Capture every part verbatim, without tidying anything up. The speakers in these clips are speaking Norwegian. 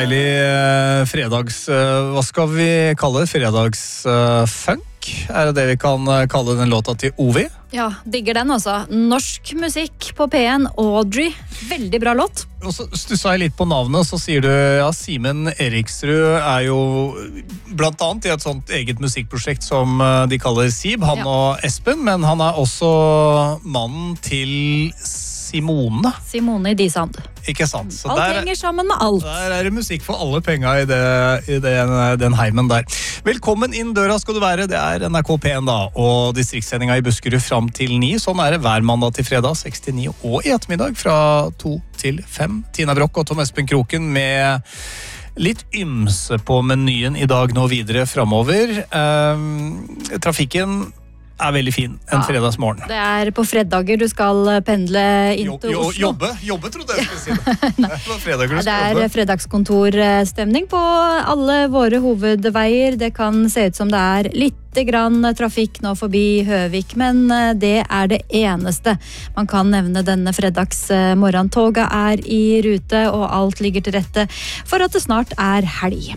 Eller eh, fredags, eh, hva skal vi kalle det? Fredagsfunk? Er det det vi kan eh, kalle den låta til Ovi? Ja, digger den også. Norsk musikk på P en, Audrey. Veldig bra låt. Og så stusset jeg litt på navnet, så sier du, ja, Simen Eriksrud er jo blant annet i et sånt eget musikkprosjekt som eh, de kaller Sib, han Ja. og Espen, men han er også mannen til Simone, Simone i D-Sound. ikke sant? Så Alt der- henger sammen med alt. Der er det musikk for alle penga i, det, i den, den heimen der. Velkommen inn døra skal du være. Det er N R K P en da, og distriktssendinga i Buskerud fram til ni. Sånn er det hver mandag til fredag, seks til ni, og i ettermiddag fra to til fem. Tina Brokk og Tom Espen Kroken med litt ymse på menyen i dag nå videre framover. Um, trafikken er veldig fin en Ja. fredagsmorgen. Det er på fredager du skal pendle inn Jo, til jo, Oslo. jobbe, jobbe trodde jeg skulle si det. Det er på fredager du Det skal er jobbe. fredagskontorstemning på alle våre hovedveier. Det kan se ut som det er litt grann trafikk nå forbi Høvik, men det er det eneste man kan nevne denne fredagsmorgen. Toget er i rute, og alt ligger til rette for at det snart er helg.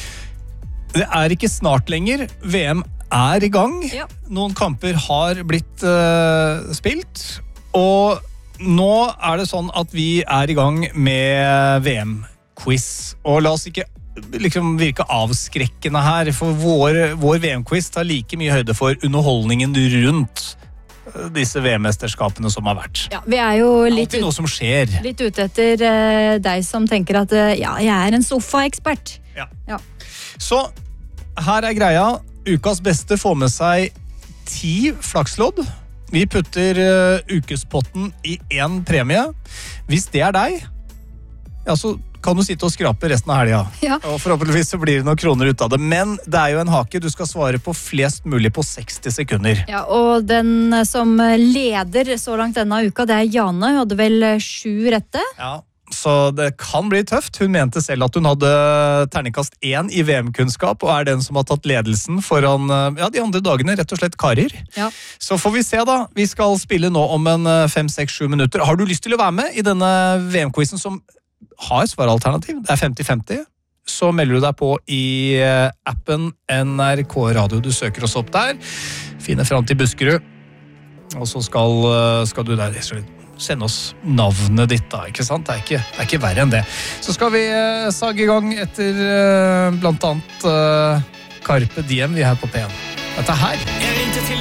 Det er ikke snart lenger. V M er i gang. Ja. Noen kamper har blitt uh, spilt, og nå er det sånn at vi er i gang med V M-quiz. Og la oss ikke liksom virke avskrekkende her, for vår, vår V M-quiz tar like mye høyde for underholdningen rundt disse V M-mesterskapene som har vært. Ja, vi er jo litt, Alltid noe som skjer. litt ute etter eh, deg som tenker at eh, ja, jeg er en sofaekspert. Ja. Ja. Så her er greia. Ukas beste får med seg ti flakslodd. Vi putter uh, ukespotten i én premie. Hvis det er deg, ja, så kan du sitte og skrape resten av helga. Ja. Og forhåpentligvis så blir det noen kroner ut av det. Men det er jo en hake. Du skal svare på flest mulig på seksti sekunder. Ja, og den som leder så langt denne uka, det er Jane. Hun hadde vel sju rette. Ja, så det kan bli tøft. Hun mente selv at hun hadde terningkast én i V M-kunnskap, og er den som har tatt ledelsen foran ja, de andre dagene, rett og slett karer. Ja. Så får vi se da. Vi skal spille nå om en fem, seks, sju minutter. Har du lyst til å være med i denne V M-quizen som har svaralternativ? Det er femti femti. Så melder du deg på i appen N R K Radio. Du søker oss opp der. Finner fram til Buskerud. Og så skal, skal du der sende oss navnet ditt da, ikke sant? Det er ikke, det er ikke verre enn det. Så skal vi uh, sage i gang etter uh, blant annet uh, Carpe Diem, vi er her på P en. Dette her